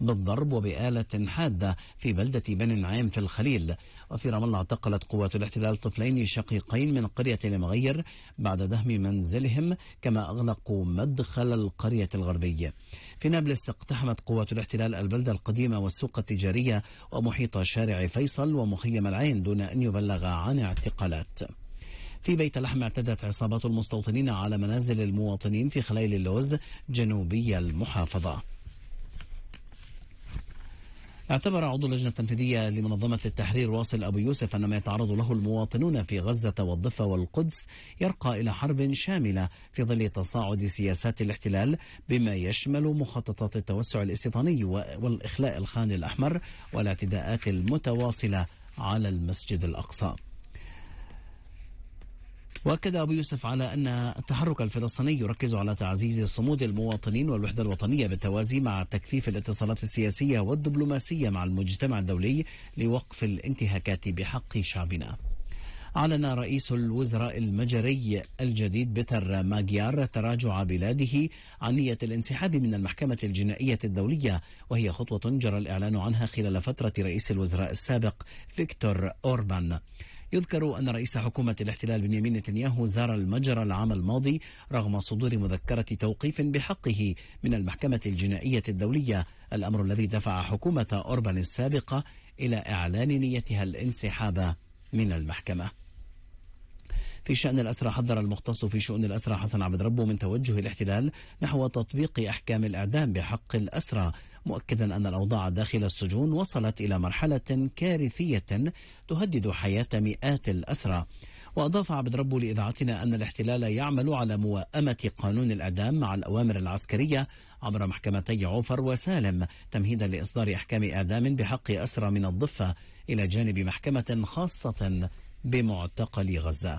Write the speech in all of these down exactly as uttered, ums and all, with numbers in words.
بالضرب وبآلة حادة في بلدة بني نعيم في الخليل. وفي رام الله اعتقلت قوات الاحتلال طفلين شقيقين من قرية المغير بعد دهم منزلهم، كما أغلقوا مدخل القرية الغربية. في نابلس اقتحمت قوات الاحتلال البلدة القديمة والسوق التجارية ومحيط شارع فيصل ومخيم العين دون أن يبلغ عن اعتقالات. في بيت لحم اعتدت عصابات المستوطنين على منازل المواطنين في خليل اللوز جنوبي المحافظة. اعتبر عضو اللجنة التنفيذية لمنظمة التحرير واصل أبو يوسف أن ما يتعرض له المواطنون في غزة والضفة والقدس يرقى إلى حرب شاملة في ظل تصاعد سياسات الاحتلال، بما يشمل مخططات التوسع الاستيطاني والإخلاء الخان الأحمر والاعتداءات المتواصلة على المسجد الأقصى. وأكد أبو يوسف على أن التحرك الفلسطيني يركز على تعزيز صمود المواطنين والوحدة الوطنية بالتوازي مع تكثيف الاتصالات السياسية والدبلوماسية مع المجتمع الدولي لوقف الانتهاكات بحق شعبنا. أعلن رئيس الوزراء المجري الجديد بيتر ماجيار تراجع بلاده عن نية الانسحاب من المحكمة الجنائية الدولية، وهي خطوة جرى الإعلان عنها خلال فترة رئيس الوزراء السابق فيكتور أوربان. يذكر أن رئيس حكومة الاحتلال بنيامين نتنياهو زار المجر العام الماضي رغم صدور مذكرة توقيف بحقه من المحكمة الجنائية الدولية، الأمر الذي دفع حكومة أوربان السابقة إلى إعلان نيتها الانسحاب من المحكمة. في شأن الأسرى، حذر المختص في شؤون الأسرى حسن عبد ربه من توجه الاحتلال نحو تطبيق أحكام الإعدام بحق الأسرى، مؤكدا أن الأوضاع داخل السجون وصلت إلى مرحلة كارثية تهدد حياة مئات الأسرى. وأضاف عبد ربه لإذاعتنا أن الاحتلال يعمل على موائمة قانون الإعدام مع الأوامر العسكرية عبر محكمتي عوفر وسالم، تمهيدا لإصدار أحكام إعدام بحق أسرى من الضفة إلى جانب محكمة خاصة بمعتقل غزة.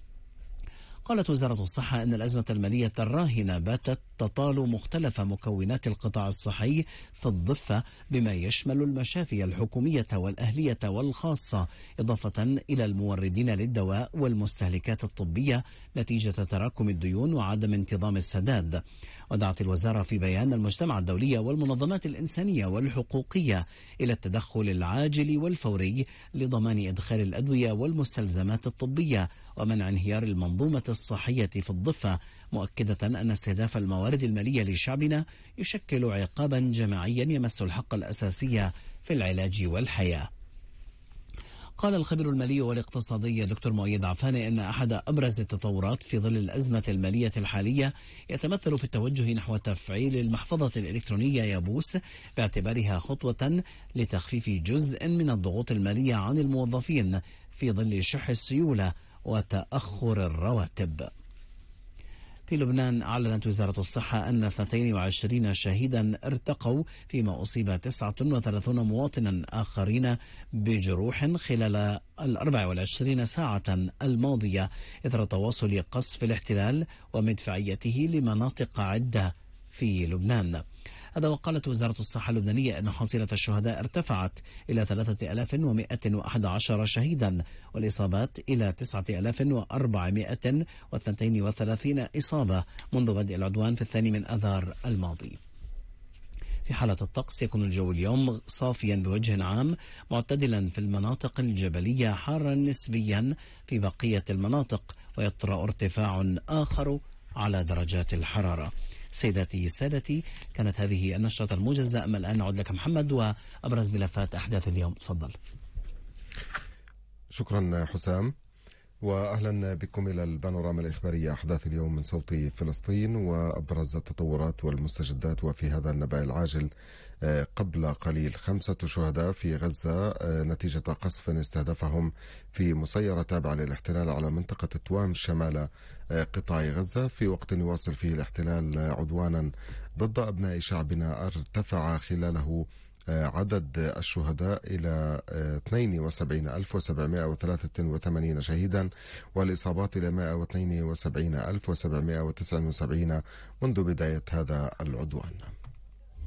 قالت وزارة الصحة أن الأزمة المالية الراهنة باتت تطال مختلف مكونات القطاع الصحي في الضفة، بما يشمل المشافي الحكومية والأهلية والخاصة، إضافة إلى الموردين للدواء والمستهلكات الطبية نتيجة تراكم الديون وعدم انتظام السداد. ودعت الوزارة في بيان المجتمع الدولي والمنظمات الإنسانية والحقوقية إلى التدخل العاجل والفوري لضمان إدخال الأدوية والمستلزمات الطبية ومنع انهيار المنظومة الصحية في الضفة، مؤكدة أن استهداف الموارد المالية لشعبنا يشكل عقابا جماعيا يمس الحق الأساسي في العلاج والحياة. قال الخبير المالي والاقتصادي دكتور مؤيد عفاني أن أحد أبرز التطورات في ظل الأزمة المالية الحالية يتمثل في التوجه نحو تفعيل المحفظة الإلكترونية يابوس، باعتبارها خطوة لتخفيف جزء من الضغوط المالية عن الموظفين في ظل شح السيولة وتأخر الرواتب. في لبنان، أعلنت وزارة الصحة أن اثنين وعشرين شهيدا ارتقوا، فيما أصيب تسعة وثلاثين مواطنا آخرين بجروح خلال الأربع والعشرين ساعة الماضية إثر تواصل قصف الاحتلال ومدفعيته لمناطق عدة في لبنان. هذا وقالت وزارة الصحة اللبنانية أن حصيلة الشهداء ارتفعت إلى ثلاثة آلاف ومئة وأحد عشر شهيدا، والإصابات إلى تسعة آلاف وأربعمئة واثنين وثلاثين إصابة منذ بدء العدوان في الثاني من أذار الماضي. في حالة الطقس، يكون الجو اليوم صافيا بوجه عام، معتدلا في المناطق الجبلية، حارا نسبيا في بقية المناطق، ويطرأ ارتفاع آخر على درجات الحرارة. سيداتي سادتي، كانت هذه النشرة الموجزة. أما الآن نعود لك محمد وأبرز ملفات أحداث اليوم. تفضل. شكرا حسام، وأهلا بكم إلى البانوراما الإخبارية، أحداث اليوم من صوت فلسطين وأبرز التطورات والمستجدات. وفي هذا النبأ العاجل، قبل قليل خمسة شهداء في غزة نتيجة قصف استهدفهم في مسيرة تابعة للاحتلال على منطقة توام شمال قطاع غزة، في وقت يواصل فيه الاحتلال عدوانا ضد أبناء شعبنا ارتفع خلاله عدد الشهداء إلى اثنين وسبعين ألف وسبعمئة وثلاثة وثمانين شهيدا، والإصابات إلى مئة واثنين وسبعين ألف وسبعمئة وتسعة وسبعين منذ بداية هذا العدوان.